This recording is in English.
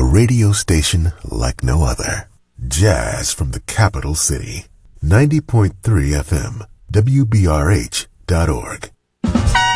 radio station like no other. Jazz from the capital city. 90.3 FM, WBRH.org.